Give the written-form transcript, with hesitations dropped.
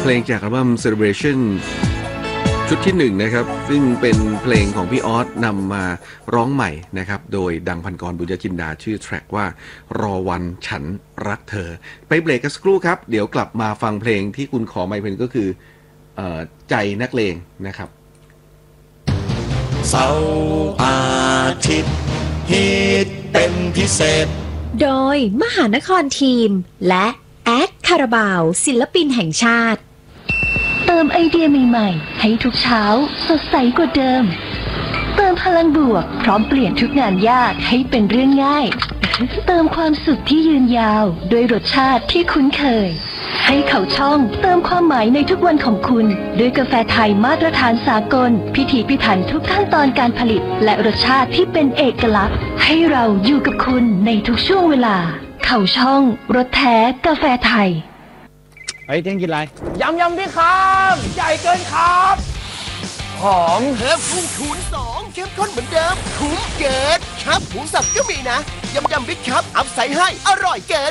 ลงจากอัลบั้ม Celebration ชุดที่1นะครับซึ่งเป็นเพลงของพี่ออสนำมาร้องใหม่นะครับโดยดังพันกรบุญญจินดาชื่อแทร็กว่ารอวันฉันรักเธอไปเบรกกันสักครู่ครับเดี๋ยวกลับมาฟังเพลงที่คุณขอมาเพลงก็คือใจนักเลงนะครับเสาร์อาทิตย์ฮิตเป็นพิเศษโดยมหานครทีมและแอดคาราบาวศิลปินแห่งชาติเติมไอเดียใหม่ๆให้ทุกเช้าสดใสกว่าเดิมเติมพลังบวกพร้อมเปลี่ยนทุกงานยากให้เป็นเรื่องง่ายเติมความสุขที่ยืนยาวด้วยรสชาติที่คุ้นเคยให้เขาช่องเติมความหมายในทุกวันของคุณด้วยกาแฟไทยมาตรฐานสากลพิถีพิถันทุกขั้นตอนการผลิตและรสชาติที่เป็นเอกลักษณ์ให้เราอยู่กับคุณในทุกช่วงเวลาเขาช่องรสแท้กาแฟไทยเฮ้ยเที่ยงกินอะไรยำพี่ครับใหญ่เกินครับหอมเพิ่มกุ้งคูณ2เข้มข้นเหมือนเดิมคุ้มเกินครับหมูสับก็มีนะยำบิ๊กครับอัพใส่ให้อร่อยเกิน